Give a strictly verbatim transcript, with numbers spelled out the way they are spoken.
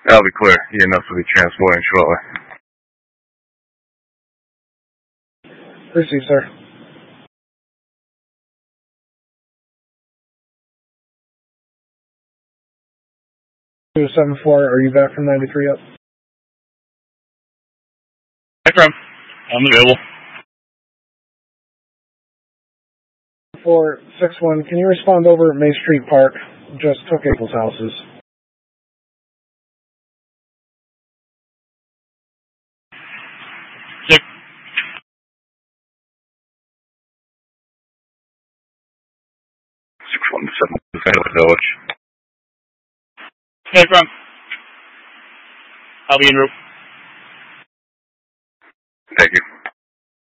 That'll be clear. E M S will be transporting shortly. Receive, sir. two seven four, are you back from ninety-three up? Back from. I'm available. four six one, can you respond over at May Street Park? Just took April's houses. Six. six one seven, Village. Back from. I'll be en route. Thank you.